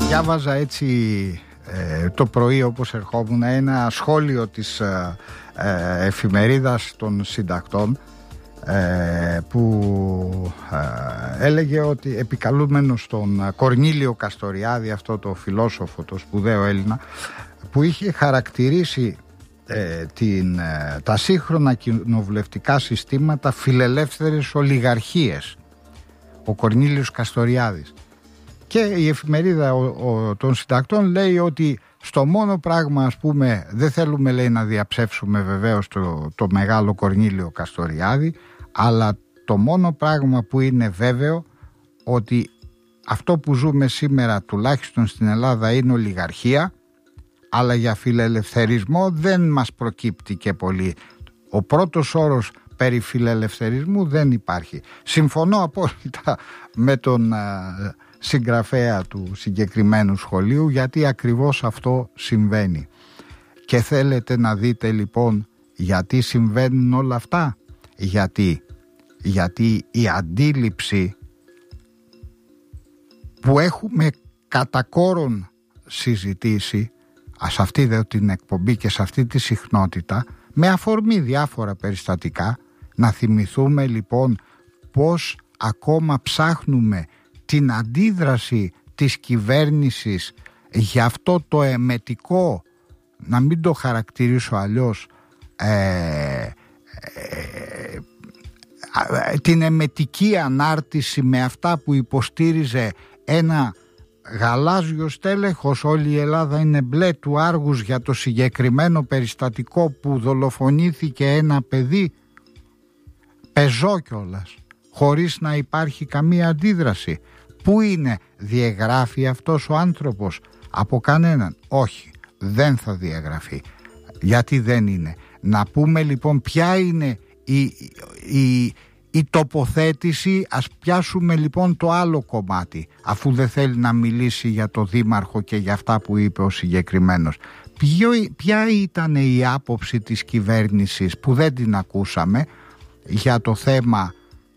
Διάβαζα έτσι το πρωί όπως ερχόμουν ένα σχόλιο της εφημερίδας των συντακτών που έλεγε ότι, επικαλούμενος τον Κορνήλιο Καστοριάδη, αυτό το φιλόσοφο, το σπουδαίο Έλληνα, που είχε χαρακτηρίσει τα σύγχρονα κοινοβουλευτικά συστήματα φιλελεύθερες ολιγαρχίες, ο Κορνήλιος Καστοριάδης. Και η εφημερίδα των συντακτών λέει ότι στο μόνο πράγμα, ας πούμε, δεν θέλουμε, λέει, να διαψεύσουμε βεβαίως το μεγάλο Κορνήλιο Καστοριάδη, αλλά το μόνο πράγμα που είναι βέβαιο ότι αυτό που ζούμε σήμερα, τουλάχιστον στην Ελλάδα, είναι ολιγαρχία, αλλά για φιλελευθερισμό δεν μας προκύπτει και πολύ. Ο πρώτος όρος περί φιλελευθερισμού δεν υπάρχει. Συμφωνώ απόλυτα με τον συγγραφέα του συγκεκριμένου σχολείου, γιατί ακριβώς αυτό συμβαίνει. Και θέλετε να δείτε λοιπόν γιατί συμβαίνουν όλα αυτά? Γιατί η αντίληψη που έχουμε κατά κόρον συζητήσει σε αυτή την εκπομπή και σε αυτή τη συχνότητα, με αφορμή διάφορα περιστατικά, να θυμηθούμε λοιπόν πως ακόμα ψάχνουμε την αντίδραση της κυβέρνησης για αυτό το εμετικό, να μην το χαρακτηρίσω αλλιώς, την εμετική ανάρτηση με αυτά που υποστήριζε ένα γαλάζιο στέλεχος. Όλη η Ελλάδα είναι μπλε του Άργους για το συγκεκριμένο περιστατικό που δολοφονήθηκε ένα παιδί, πεζό κιόλας, χωρίς να υπάρχει καμία αντίδραση. Πού είναι? Διαγράφει αυτός ο άνθρωπος από κανέναν? Όχι, δεν θα διαγραφεί. Γιατί δεν είναι? Να πούμε λοιπόν ποια είναι η τοποθέτηση. Ας πιάσουμε λοιπόν το άλλο κομμάτι, αφού δεν θέλει να μιλήσει για το δήμαρχο και για αυτά που είπε ο συγκεκριμένος. Ποια ήταν η άποψη της κυβέρνησης που δεν την ακούσαμε για το θέμα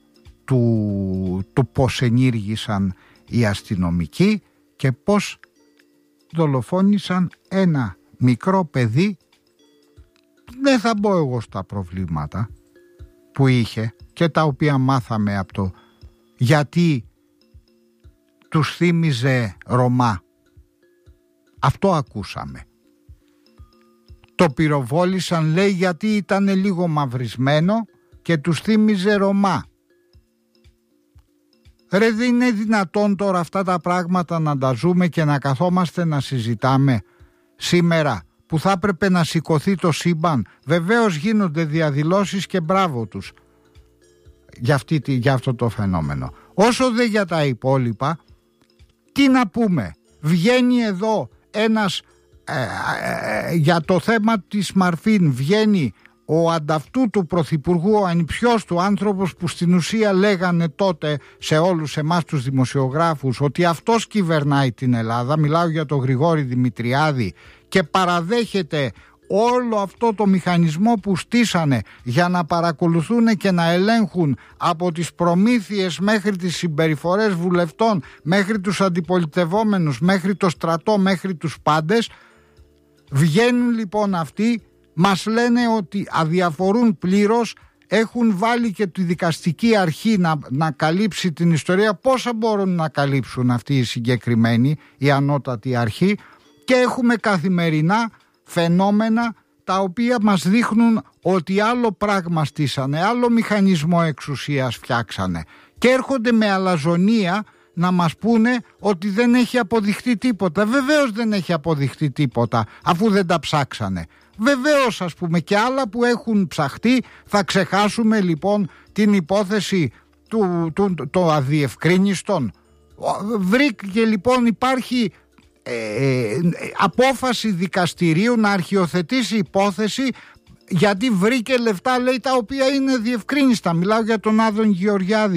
του πώς ενήργησαν οι αστυνομικοί και πώς δολοφόνησαν ένα μικρό παιδί? Δεν θα μπω εγώ στα προβλήματα που είχε και τα οποία μάθαμε από το γιατί τους θύμιζε Ρωμά. Αυτό ακούσαμε. Το πυροβόλησαν, λέει, γιατί ήταν λίγο μαυρισμένο και τους θύμιζε Ρωμά. Ρε, δεν είναι δυνατόν τώρα αυτά τα πράγματα να τα ζούμε και να καθόμαστε να συζητάμε σήμερα, που θα έπρεπε να σηκωθεί το σύμπαν? Βεβαίως γίνονται διαδηλώσεις και μπράβο τους για αυτό το φαινόμενο. Όσο δε για τα υπόλοιπα, τι να πούμε? Βγαίνει εδώ ένας για το θέμα της Μαρφίν, βγαίνει ο ανταυτού του πρωθυπουργού, ο ανιψιός του άνθρωπος που στην ουσία λέγανε τότε σε όλους εμάς τους δημοσιογράφους ότι αυτός κυβερνάει την Ελλάδα. Μιλάω για τον Γρηγόρη Δημητριάδη, και παραδέχεται όλο αυτό το μηχανισμό που στήσανε για να παρακολουθούν και να ελέγχουν από τις προμήθειες μέχρι τις συμπεριφορές βουλευτών, μέχρι τους αντιπολιτευόμενους, μέχρι το στρατό, μέχρι τους πάντες. Βγαίνουν λοιπόν αυτοί, μας λένε ότι αδιαφορούν πλήρως, έχουν βάλει και τη δικαστική αρχή να καλύψει την ιστορία. Πόσα μπορούν να καλύψουν αυτοί οι συγκεκριμένοι, η ανώτατη αρχή? Και έχουμε καθημερινά φαινόμενα τα οποία μας δείχνουν ότι άλλο πράγμα στήσανε, άλλο μηχανισμό εξουσίας φτιάξανε, και έρχονται με αλαζονία να μας πούνε ότι δεν έχει αποδειχτεί τίποτα. Βεβαίως δεν έχει αποδειχτεί τίποτα, αφού δεν τα ψάξανε. Βεβαίως, ας πούμε, και άλλα που έχουν ψαχτεί. Θα ξεχάσουμε λοιπόν την υπόθεση του αδιευκρίνιστον? Βρήκε λοιπόν, υπάρχει απόφαση δικαστηρίου να αρχιοθετήσει υπόθεση, γιατί βρήκε λεφτά, λέει, τα οποία είναι διευκρίνιστα. Μιλάω για τον Άδων Γεωργιάδη.